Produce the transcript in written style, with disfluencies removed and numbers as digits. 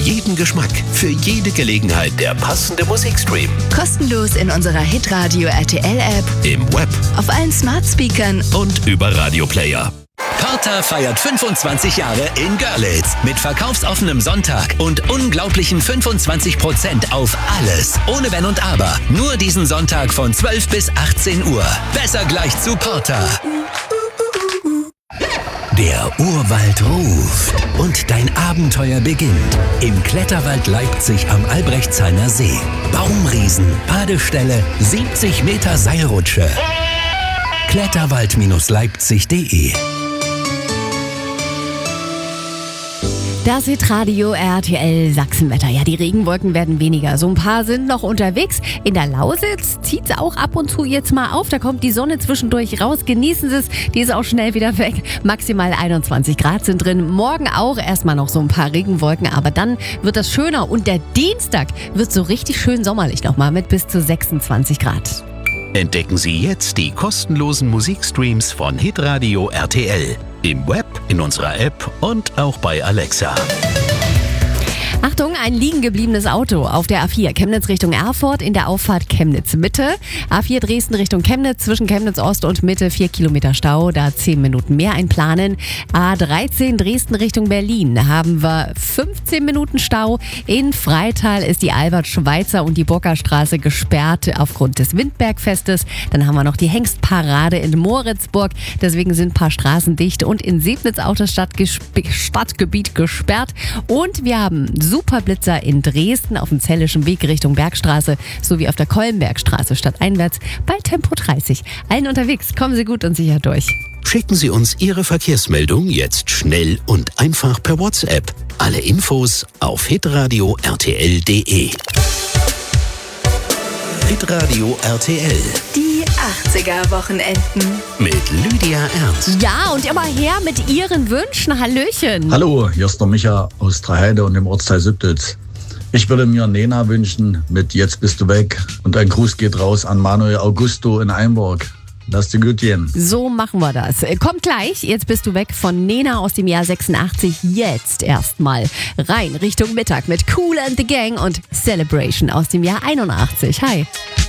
jeden Geschmack, für jede Gelegenheit der passende Musikstream. Kostenlos in unserer Hitradio RTL App, Im Web auf allen Smart Speakern und über Radioplayer. Carter feiert 25 Jahre in Görlitz mit verkaufsoffenem Sonntag und unglaublichen 25% auf alles. Ohne Wenn und Aber. Nur diesen Sonntag von 12 bis 18 Uhr. Besser gleich zu Carter. Der Urwald ruft und dein Abenteuer beginnt. Im Kletterwald Leipzig am Albrechtshainer See. Baumriesen, Badestelle, 70 Meter Seilrutsche. Kletterwald-leipzig.de. Das Hitradio RTL Sachsenwetter. Ja, die Regenwolken werden weniger. So ein paar sind noch unterwegs. In der Lausitz zieht es auch ab und zu jetzt mal auf. Da kommt die Sonne zwischendurch raus. Genießen Sie es. Die ist auch schnell wieder weg. Maximal 21 Grad sind drin. Morgen auch erstmal noch so ein paar Regenwolken. Aber dann wird das schöner. Und der Dienstag wird so richtig schön sommerlich nochmal mit bis zu 26 Grad. Entdecken Sie jetzt die kostenlosen Musikstreams von Hitradio RTL. Im Web, in unserer App und auch bei Alexa. Achtung, ein liegen gebliebenes Auto auf der A4 Chemnitz Richtung Erfurt in der Auffahrt Chemnitz Mitte. A4 Dresden Richtung Chemnitz, zwischen Chemnitz Ost und Mitte 4 Kilometer Stau, da 10 Minuten mehr einplanen. A13 Dresden Richtung Berlin haben wir 15 Minuten Stau. In Freital ist die Albert-Schweitzer und die Burgerstraße gesperrt aufgrund des Windbergfestes. Dann haben wir noch die Hengstparade in Moritzburg, deswegen sind ein paar Straßen dicht und in Sebnitz auch das Stadtgebiet gesperrt. Und wir haben Superblitzer in Dresden auf dem Zellischen Weg Richtung Bergstraße sowie auf der Kollenbergstraße stadteinwärts bei Tempo 30. Allen unterwegs, kommen Sie gut und sicher durch. Schicken Sie uns Ihre Verkehrsmeldung jetzt schnell und einfach per WhatsApp. Alle Infos auf hitradio RTL.de. Hitradio RTL. die 80er-Wochenenden. Mit Lydia Ernst. Ja, und immer her mit Ihren Wünschen. Hallöchen. Hallo, hier ist der Micha aus Dreiheide und dem Ortsteil Sübditz. Ich würde mir Nena wünschen mit Jetzt bist du weg. Und ein Gruß geht raus an Manuel Augusto in Einburg. Lass dir gut gehen. So machen wir das. Kommt gleich, jetzt bist du weg von Nena aus dem Jahr 86. Jetzt erstmal rein Richtung Mittag mit Kool and the Gang und Celebration aus dem Jahr 81. Hi.